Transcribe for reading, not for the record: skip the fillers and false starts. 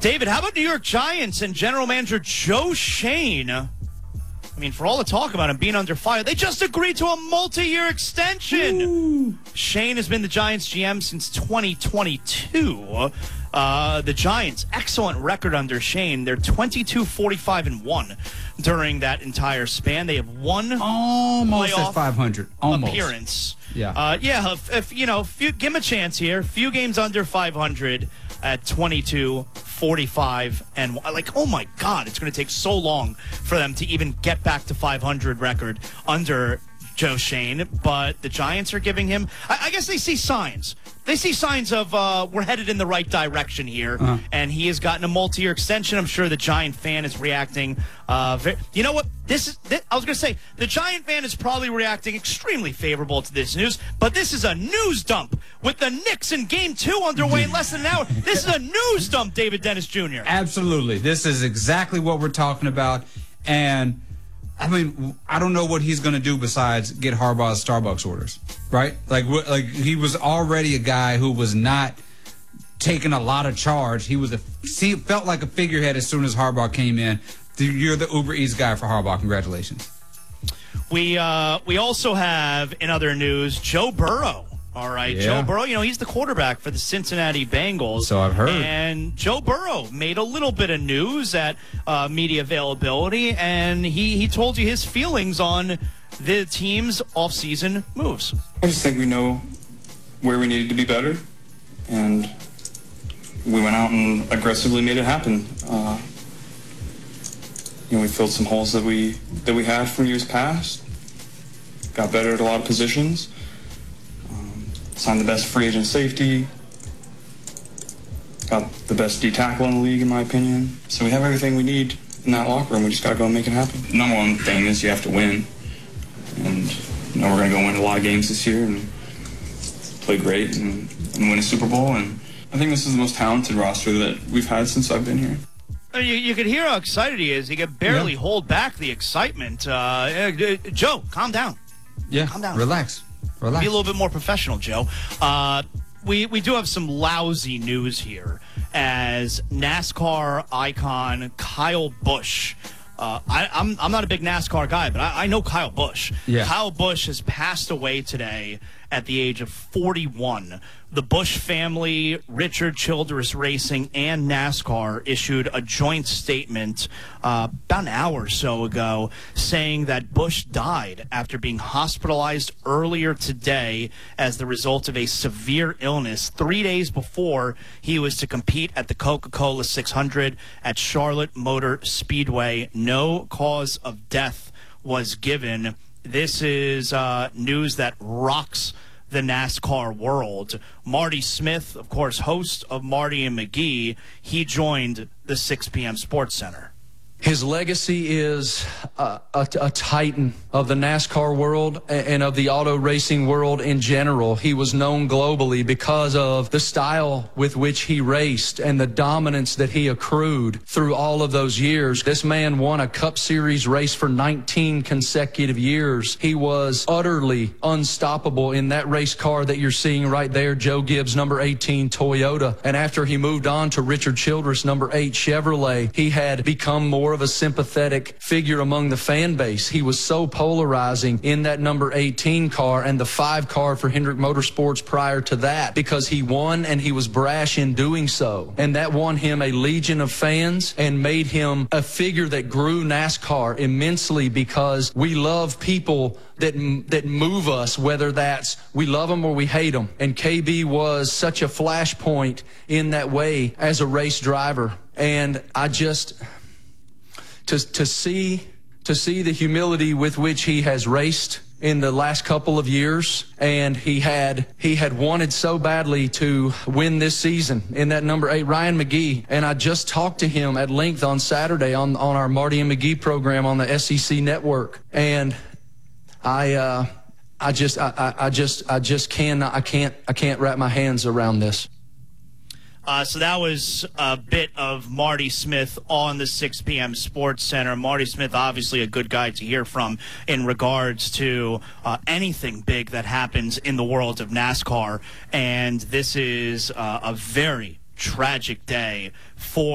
David, how about New York Giants and general manager Joe Schoen? I mean, for all the talk about him being under fire, they just agreed to a multi-year extension. Ooh. Schoen has been the Giants GM since 2022. The Giants, excellent record under Schoen. They're 22-45-1 during that entire span. They have one almost at 500 appearance. Yeah, if give him a chance here. Few games under 500 at 22-45 and oh my God, it's going to take so long for them to even get back to 500 record under Joe Schoen. But the Giants are giving him, I guess they see signs. They see signs of we're headed in the right direction here, and he has gotten a multi-year extension. I'm sure the Giant fan is reacting. You know what? I was going to say, the Giant fan is probably reacting extremely favorable to this news, but this is a news dump with the Knicks in Game 2 underway in less than an hour. This is a news dump, David Dennis Jr. Absolutely. This is exactly what we're talking about, and I mean, I don't know what he's going to do besides get Harbaugh's Starbucks orders, right? Like he was already a guy who was not taking a lot of charge. He felt like a figurehead as soon as Harbaugh came in. You're the Uber Eats guy for Harbaugh. Congratulations. We also have, in other news, Joe Burrow. All right, yeah. Joe Burrow, he's the quarterback for the Cincinnati Bengals. So I've heard. And Joe Burrow made a little bit of news at media availability, and he told you his feelings on the team's offseason moves. I just think we know where we needed to be better, and we went out and aggressively made it happen. We filled some holes that we had from years past, got better at a lot of positions. Signed the best free agent safety. Got the best D tackle in the league, in my opinion. So we have everything we need in that locker room. We just got to go and make it happen. Number one thing is you have to win. And we're going to go win a lot of games this year and play great and win a Super Bowl. And I think this is the most talented roster that we've had since I've been here. You could hear how excited he is. He could barely hold back the excitement. Joe, calm down. Yeah, calm down. Relax. Be a little bit more professional, Joe. We do have some lousy news here as NASCAR icon Kyle Busch. I'm not a big NASCAR guy, but I know Kyle Busch. Yeah. Kyle Busch has passed away today at the age of 41. The Busch family, Richard Childress Racing, and NASCAR issued a joint statement about an hour or so ago saying that Busch died after being hospitalized earlier today as the result of a severe illness 3 days before he was to compete at the Coca-Cola 600 at Charlotte Motor Speedway. No cause of death was given. This is news that rocks the NASCAR world. Marty Smith, of course, host of Marty and McGee, he joined the 6 p.m. Sports Center. His legacy is a titan of the NASCAR world and of the auto racing world in general. He was known globally because of the style with which he raced and the dominance that he accrued through all of those years. This man won a Cup Series race for 19 consecutive years. He was utterly unstoppable in that race car that you're seeing right there, Joe Gibbs, number 18 Toyota. And after he moved on to Richard Childress, number 8 Chevrolet, he had become more of a sympathetic figure among the fan base. He was so polarizing in that number 18 car and the 5 car for Hendrick Motorsports prior to that because he won and he was brash in doing so. And that won him a legion of fans and made him a figure that grew NASCAR immensely because we love people that move us, whether that's we love them or we hate them. And KB was such a flashpoint in that way as a race driver. And I just... To see the humility with which he has raced in the last couple of years, and he had wanted so badly to win this season in that number 8 Ryan McGee, and I just talked to him at length on Saturday on our Marty and McGee program on the SEC network, and I can't wrap my hands around this. So that was a bit of Marty Smith on the 6 p.m. Sports Center. Marty Smith, obviously a good guy to hear from in regards to anything big that happens in the world of NASCAR. And this is a very tragic day for